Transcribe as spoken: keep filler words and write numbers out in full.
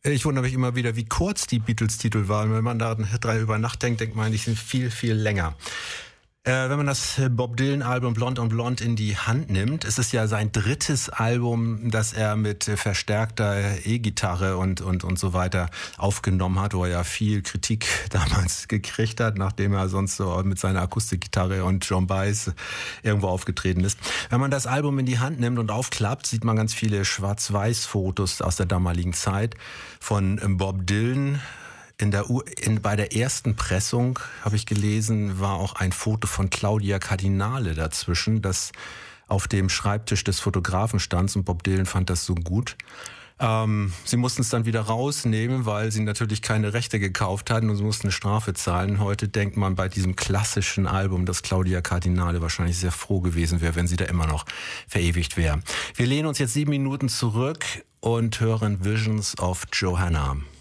Ich wundere mich immer wieder, wie kurz die Beatles-Titel waren. Wenn man da drüber nachdenkt, denkt man, die sind viel, viel länger. Äh, wenn man das Bob Dylan-Album Blonde on Blonde in die Hand nimmt, ist es ja sein drittes Album, das er mit verstärkter E-Gitarre und, und, und so weiter aufgenommen hat, wo er ja viel Kritik damals gekriegt hat, nachdem er sonst so mit seiner Akustikgitarre und John Baez irgendwo aufgetreten ist. Wenn man das Album in die Hand nimmt und aufklappt, sieht man ganz viele Schwarz-Weiß-Fotos aus der damaligen Zeit von Bob Dylan. In der U- in, bei der ersten Pressung, habe ich gelesen, war auch ein Foto von Claudia Cardinale dazwischen, das auf dem Schreibtisch des Fotografen stand, und Bob Dylan fand das so gut. Ähm, sie mussten es dann wieder rausnehmen, weil sie natürlich keine Rechte gekauft hatten und sie mussten eine Strafe zahlen. Heute denkt man bei diesem klassischen Album, dass Claudia Cardinale wahrscheinlich sehr froh gewesen wäre, wenn sie da immer noch verewigt wäre. Wir lehnen uns jetzt sieben Minuten zurück und hören Visions of Johanna.